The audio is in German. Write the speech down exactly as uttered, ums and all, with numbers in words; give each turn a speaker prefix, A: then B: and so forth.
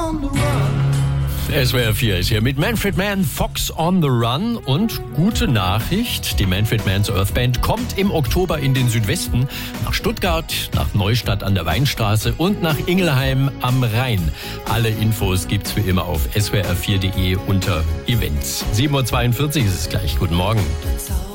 A: on the run.
B: S W R vier ist hier mit Manfred Mann, Fox on the Run. Und gute Nachricht, die Manfred Mann's Earth Band kommt im Oktober in den Südwesten, nach Stuttgart, nach Neustadt an der Weinstraße und nach Ingelheim am Rhein. Alle Infos gibt's wie immer auf s w r vier punkt d e unter Events. sieben Uhr zweiundvierzig ist es gleich. Guten Morgen.